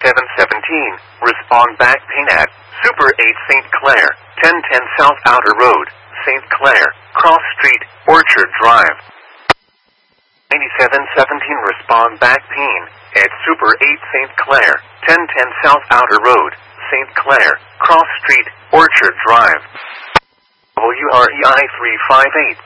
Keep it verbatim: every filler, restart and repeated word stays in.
ninety-seven seventeen, respond back pain at Super eight Saint Clair, ten ten South Outer Road, Saint Clair, Cross Street, Orchard Drive. ninety-seven seventeen, respond back pain at Super eight Saint Clair, ten ten South Outer Road, Saint Clair, Cross Street, Orchard Drive. W R E I three five eight.